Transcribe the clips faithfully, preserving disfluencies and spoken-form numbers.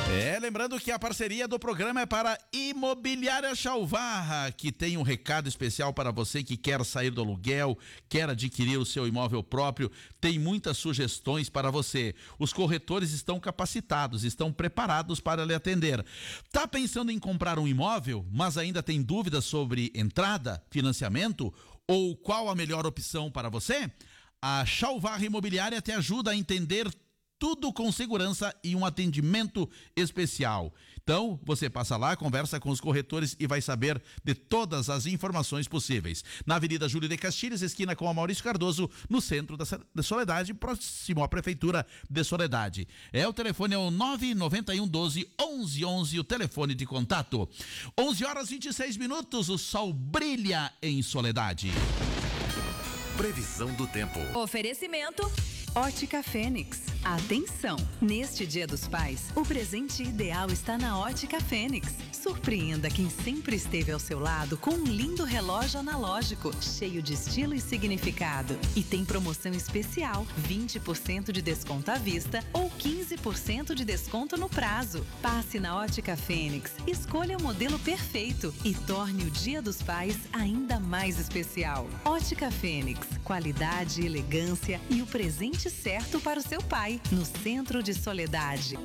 É, lembrando que a parceria do programa é para Imobiliária Chalvarra, que tem um recado especial para você que quer sair do aluguel, quer adquirir o seu imóvel próprio, tem muitas sugestões para você. Os corretores estão capacitados, estão preparados para lhe atender. Tá pensando em comprar um imóvel, mas ainda tem dúvidas sobre entrada, financiamento ou qual a melhor opção para você? A Chalvarra Imobiliária te ajuda a entender tudo com segurança e um atendimento especial. Então, você passa lá, conversa com os corretores e vai saber de todas as informações possíveis. Na Avenida Júlio de Castilhos, esquina com a Maurício Cardoso, no centro da de Soledade, próximo à Prefeitura de Soledade. É, o telefone é o nove nove um, doze, onze onze, o telefone de contato. onze horas e vinte e seis minutos, o sol brilha em Soledade. Previsão do tempo. Oferecimento Ótica Fênix. Atenção! Neste Dia dos Pais, o presente ideal está na Ótica Fênix. Surpreenda quem sempre esteve ao seu lado com um lindo relógio analógico, cheio de estilo e significado. E tem promoção especial, vinte por cento de desconto à vista ou quinze por cento de desconto no prazo. Passe na Ótica Fênix, escolha o modelo perfeito e torne o Dia dos Pais ainda mais especial. Ótica Fênix, qualidade, elegância e o presente certo para o seu pai, no centro de Soledade.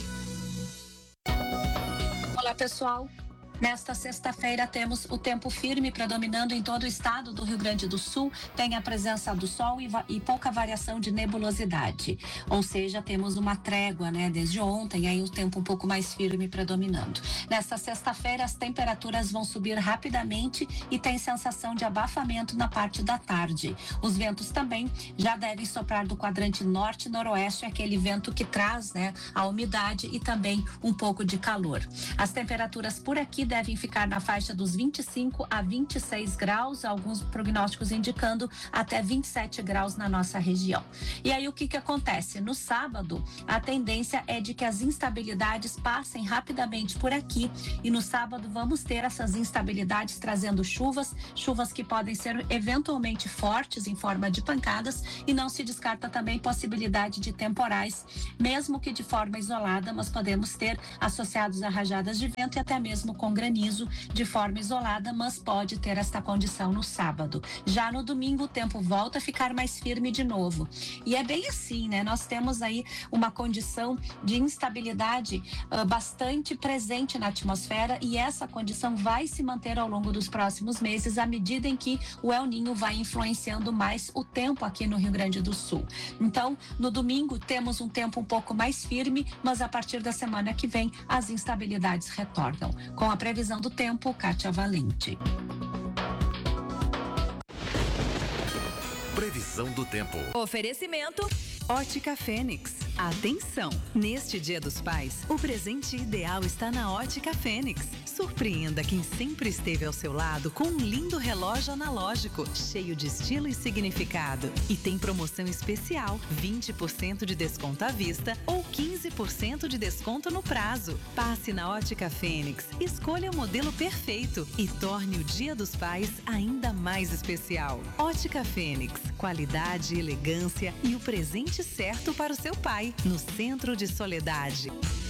Olá, pessoal. Nesta sexta-feira temos o tempo firme predominando em todo o estado do Rio Grande do Sul, tem a presença do sol e, e pouca variação de nebulosidade, ou seja, temos uma trégua, né, desde ontem, aí o tempo um pouco mais firme predominando. Nesta sexta-feira as temperaturas vão subir rapidamente e tem sensação de abafamento na parte da tarde. Os ventos também já devem soprar do quadrante norte e noroeste, aquele vento que traz, né, a umidade e também um pouco de calor. As temperaturas por aqui devem ficar na faixa dos vinte e cinco a vinte e seis graus, alguns prognósticos indicando até vinte e sete graus na nossa região. E aí o que que acontece? No sábado, a tendência é de que as instabilidades passem rapidamente por aqui e no sábado vamos ter essas instabilidades trazendo chuvas, chuvas que podem ser eventualmente fortes em forma de pancadas e não se descarta também possibilidade de temporais, mesmo que de forma isolada, mas podemos ter associados a rajadas de vento e até mesmo com granizo de forma isolada, mas pode ter esta condição no sábado. Já no domingo o tempo volta a ficar mais firme de novo. E é bem assim, né? Nós temos aí uma condição de instabilidade uh, bastante presente na atmosfera e essa condição vai se manter ao longo dos próximos meses à medida em que o El Ninho vai influenciando mais o tempo aqui no Rio Grande do Sul. Então, no domingo temos um tempo um pouco mais firme, mas a partir da semana que vem as instabilidades retornam. Com a previsão do tempo, Kátia Valente. Previsão do tempo. Oferecimento Ótica Fênix. Atenção! Neste Dia dos Pais, o presente ideal está na Ótica Fênix. Surpreenda quem sempre esteve ao seu lado com um lindo relógio analógico, cheio de estilo e significado. E tem promoção especial, vinte por cento de desconto à vista ou quinze por cento de desconto no prazo. Passe na Ótica Fênix, escolha o modelo perfeito e torne o Dia dos Pais ainda mais especial. Ótica Fênix, qualidade, elegância e o presente certo para o seu pai, no centro de Soledade.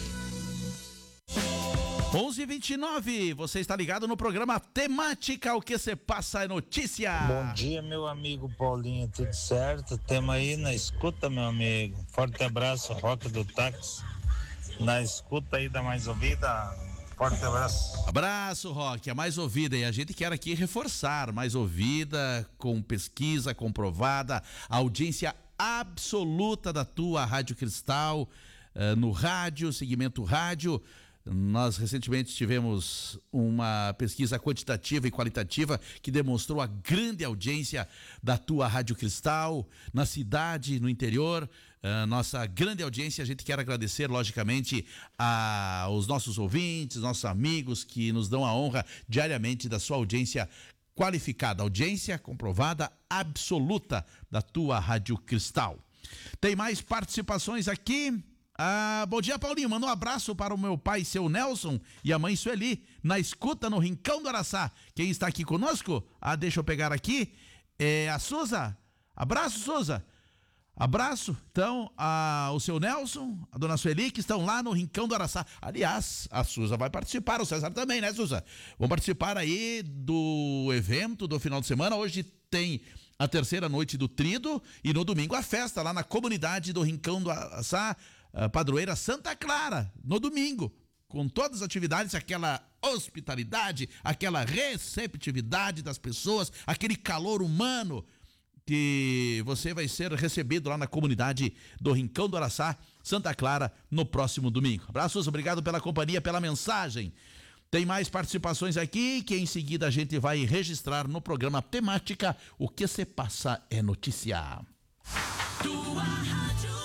onze e vinte e nove, você está ligado no programa Temática, o que se passa é notícia. Bom dia, meu amigo Paulinho, tudo certo? Tamo aí na escuta, meu amigo. Forte abraço, Rock do Táxi. Na escuta aí da Mais Ouvida. Forte abraço. Abraço, Rock, a Mais Ouvida. E a gente quer aqui reforçar, Mais Ouvida, com pesquisa comprovada, audiência absoluta da tua Rádio Cristal, uh, no rádio, segmento rádio. Nós recentemente tivemos uma pesquisa quantitativa e qualitativa que demonstrou a grande audiência da tua Rádio Cristal, na cidade, no interior. Uh, nossa grande audiência, a gente quer agradecer, logicamente, a, aos nossos ouvintes, nossos amigos que nos dão a honra diariamente da sua audiência qualificada, audiência comprovada absoluta da tua Rádio Cristal. Tem mais participações aqui. Ah, bom dia, Paulinho. Manda um abraço para o meu pai, seu Nelson, e a mãe Sueli, na escuta no Rincão do Araçá. Quem está aqui conosco? Ah, deixa eu pegar aqui. É a Suza. Abraço, Suza. Abraço, então, ao seu Nelson, a dona Sueli, que estão lá no Rincão do Araçá. Aliás, a Suza vai participar, o César também, né, Suza? Vão participar aí do evento do final de semana. Hoje tem a terceira noite do Trido e no domingo a festa lá na comunidade do Rincão do Araçá, Padroeira Santa Clara, no domingo, com todas as atividades, aquela hospitalidade, aquela receptividade das pessoas, aquele calor humano, que você vai ser recebido lá na comunidade do Rincão do Araçá, Santa Clara, no próximo domingo. Abraços, obrigado pela companhia, pela mensagem. Tem mais participações aqui, que em seguida a gente vai registrar no programa Temática. O que se passa é notícia. Tua rádio.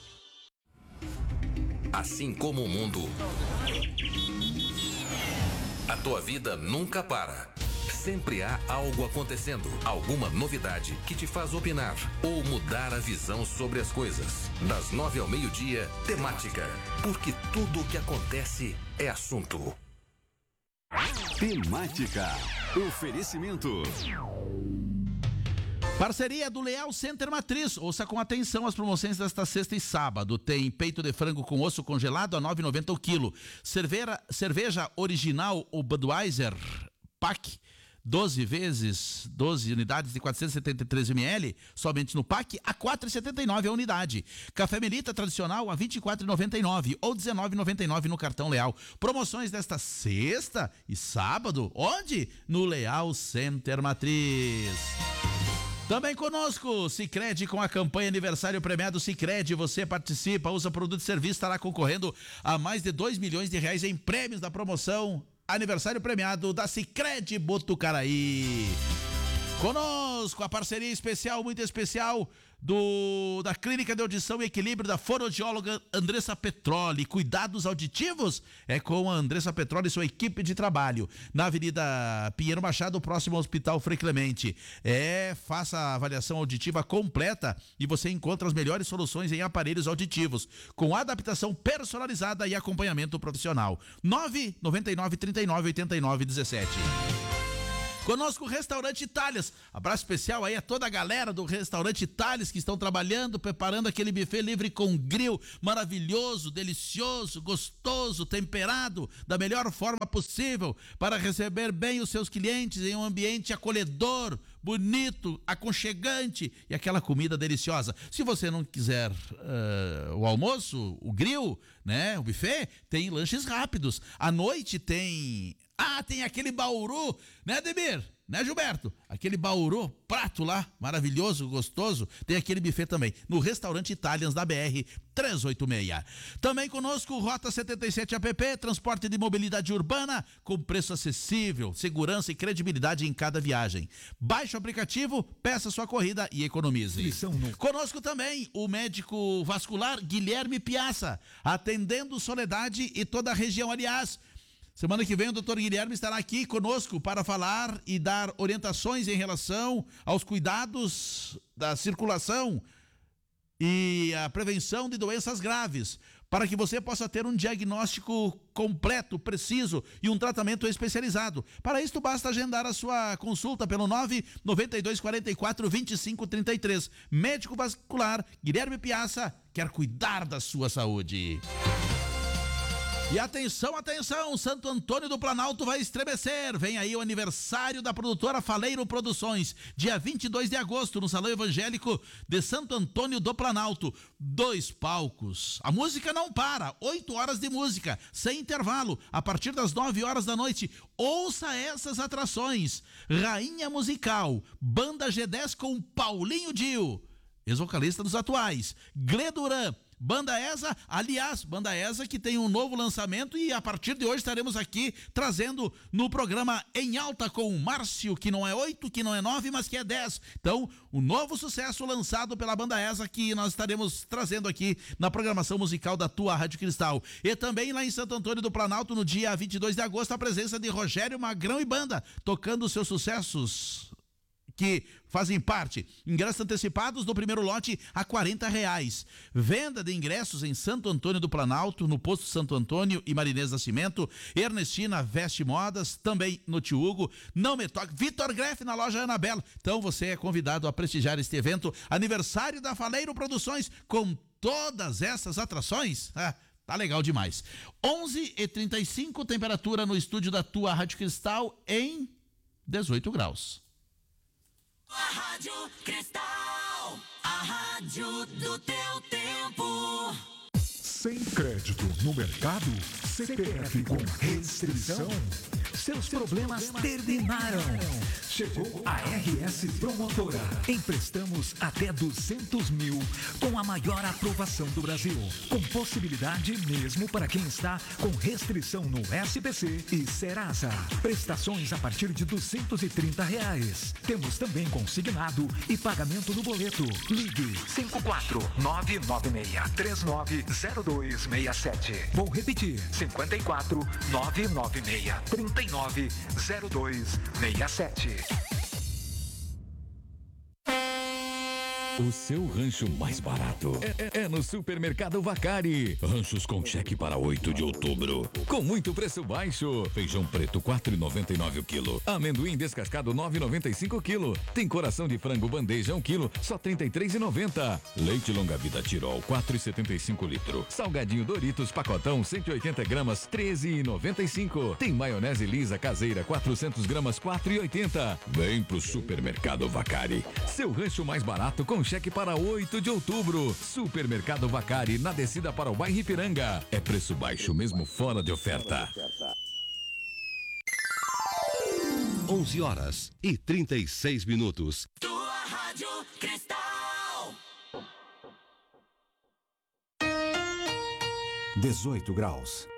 Assim como o mundo, a tua vida nunca para. Sempre há algo acontecendo, alguma novidade que te faz opinar ou mudar a visão sobre as coisas. Das nove ao meio-dia, Temática, porque tudo o que acontece é assunto. Temática. Oferecimento. Parceria do Leal Center Matriz. Ouça com atenção as promoções desta sexta e sábado. Tem peito de frango com osso congelado a nove reais e noventa centavos o quilo. Cerveja, cerveja original ou Budweiser Pack, doze vezes, doze unidades de quatrocentos e setenta e três mililitros, somente no pack, a quatro reais e setenta e nove centavos a unidade. Café Melita tradicional a vinte e quatro reais e noventa e nove centavos ou dezenove reais e noventa e nove centavos no cartão Leal. Promoções desta sexta e sábado, onde? No Leal Center Matriz. Também conosco, Sicredi, com a campanha Aniversário Premiado Sicredi. Você participa, usa produto e serviço, estará concorrendo a mais de dois milhões de reais em prêmios da promoção Aniversário Premiado da Sicredi Botucaraí. Conosco, a parceria especial, muito especial, do, da Clínica de Audição e Equilíbrio da fonoaudióloga Andressa Petroli. Cuidados auditivos é com a Andressa Petroli e sua equipe de trabalho. Na Avenida Pinheiro Machado, próximo ao Hospital Frei Clemente. É, faça a avaliação auditiva completa e você encontra as melhores soluções em aparelhos auditivos, com adaptação personalizada e acompanhamento profissional. nove nove nove, trinta e nove, oitenta e nove, dezessete. Conosco o Restaurante Itálias. Abraço especial aí a toda a galera do Restaurante Itálias que estão trabalhando, preparando aquele buffet livre com grill maravilhoso, delicioso, gostoso, temperado da melhor forma possível para receber bem os seus clientes em um ambiente acolhedor, bonito, aconchegante e aquela comida deliciosa. Se você não quiser uh, o almoço, o grill, né, o buffet, tem lanches rápidos. À noite tem... Ah, tem aquele bauru, né, Ademir? Né, Gilberto? Aquele bauru, prato lá, maravilhoso, gostoso. Tem aquele buffet também, no Restaurante Italians da B R trezentos e oitenta e seis. Também conosco, Rota setenta e sete app, transporte de mobilidade urbana, com preço acessível, segurança e credibilidade em cada viagem. Baixe o aplicativo, peça sua corrida e economize. Conosco também, o médico vascular Guilherme Piazza, atendendo Soledade e toda a região, aliás. Semana que vem o doutor Guilherme estará aqui conosco para falar e dar orientações em relação aos cuidados da circulação e a prevenção de doenças graves, para que você possa ter um diagnóstico completo, preciso e um tratamento especializado. Para isso, basta agendar a sua consulta pelo nove nove dois quatro quatro, dois cinco três três. Médico vascular Guilherme Piazza quer cuidar da sua saúde. E atenção, atenção, Santo Antônio do Planalto vai estremecer. Vem aí o aniversário da produtora Faleiro Produções, dia vinte e dois de agosto, no Salão Evangélico de Santo Antônio do Planalto. Dois palcos. A música não para, oito horas de música, sem intervalo, a partir das nove horas da noite. Ouça essas atrações: Rainha Musical, Banda G dez com Paulinho Dio, ex-vocalista dos atuais, Gleduran, Banda Esa, aliás, Banda Esa que tem um novo lançamento e a partir de hoje estaremos aqui trazendo no programa Em Alta com o Márcio, que não é oito, que não é nove, mas que é dez. Então, um novo sucesso lançado pela Banda Esa que nós estaremos trazendo aqui na programação musical da tua Rádio Cristal. E também lá em Santo Antônio do Planalto, no dia vinte e dois de agosto, a presença de Rogério Magrão e Banda, tocando seus sucessos que fazem parte. Ingressos antecipados do primeiro lote a quarenta reais. Venda de ingressos em Santo Antônio do Planalto, no Posto Santo Antônio e Marinês Nascimento, Ernestina Veste Modas, também no Tio Hugo, Não Me Toque, Vitor Greff na loja Anabela. Então você é convidado a prestigiar este evento, aniversário da Faleiro Produções, com todas essas atrações. Ah, tá legal demais. onze e trinta e cinco, temperatura no estúdio da tua Rádio Cristal em dezoito graus. A Rádio Cristal, a rádio do teu tempo. Sem crédito no mercado, C P F com restrição. Seus problemas terminaram. Chegou a R S Promotora. Emprestamos até duzentos mil com a maior aprovação do Brasil. Com possibilidade mesmo para quem está com restrição no S P C e Serasa. Prestações a partir de duzentos e trinta reais. Temos também consignado e pagamento no boleto. Ligue cinco quatro nove nove seis três nove zero dois seis sete. Vou repetir: cinco quatro nove nove seis três nove zero dois seis sete. O seu rancho mais barato é, é, é no Supermercado Vacari. Ranchos com cheque para oito de outubro. Com muito preço baixo. Feijão preto quatro reais e noventa e nove centavos o quilo. Amendoim descascado nove reais e noventa e cinco centavos o quilo. Tem coração de frango bandeja um quilo, só trinta e três reais e noventa centavos. Leite longa vida Tirol quatro reais e setenta e cinco centavos litro. Salgadinho Doritos pacotão cento e oitenta gramas treze reais e noventa e cinco centavos. Tem maionese lisa caseira quatrocentas gramas quatro reais e oitenta centavos. Vem pro Supermercado Vacari. Seu rancho mais barato com cheque para oito de outubro. Supermercado Vacari, na descida para o bairro Ipiranga. É preço baixo mesmo fora de oferta. onze horas e trinta e seis minutos. Tua Rádio Cristal. dezoito graus.